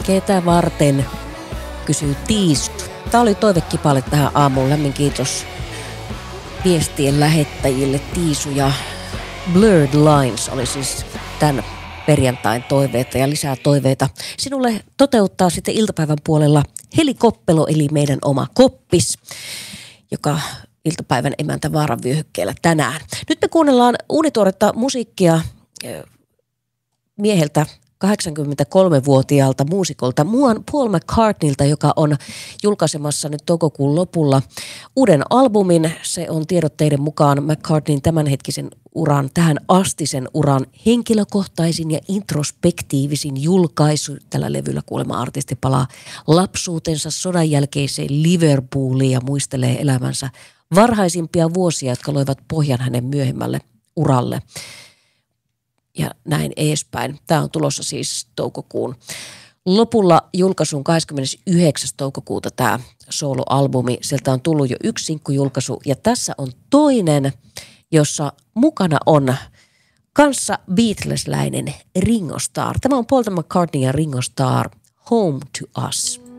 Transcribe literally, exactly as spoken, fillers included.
Ketä varten, kysyy Tiisu. Tämä oli toivekipale tähän aamuun. Lämmin kiitos viestien lähettäjille. Tiisu ja Blurred Lines oli siis tämän perjantain toiveita ja lisää toiveita. Sinulle toteuttaa sitten iltapäivän puolella Heli Koppelo, eli meidän oma koppis, joka iltapäivän emäntä vaaran vyöhykkeellä tänään. Nyt me kuunnellaan uunituoretta musiikkia mieheltä, kahdeksankymmentäkolmevuotiaalta muusikolta Paul McCartneylta, joka on julkaisemassa nyt toukokuun lopulla uuden albumin. Se on tiedotteiden mukaan McCartneyn tämänhetkisen uran, tähän astisen uran henkilökohtaisin ja introspektiivisin julkaisu. Tällä levyllä kuulemma artisti palaa lapsuutensa sodan jälkeiseen Liverpooliin ja muistelee elämänsä varhaisimpia vuosia, jotka loivat pohjan hänen myöhemmälle uralle. Ja näin edespäin. Tämä on tulossa siis toukokuun lopulla julkaisun kahdeskymmenesyhdeksäs toukokuuta tämä soloalbumi. Sieltä on tullut jo yksi sinkkujulkaisu ja tässä on toinen, jossa mukana on kanssa Beatlesläinen Ringo Starr. Tämä on Paul McCartney ja Ringo Starr, Home to Us.